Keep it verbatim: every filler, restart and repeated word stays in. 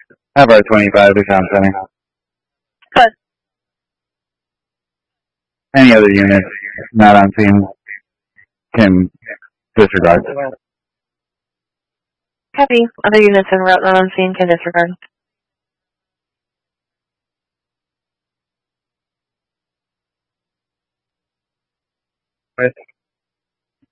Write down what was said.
Have our twenty-five to Comm Center. Good. Any other unit not on scene can disregard. Copy. Other units en route not on scene can disregard. Right.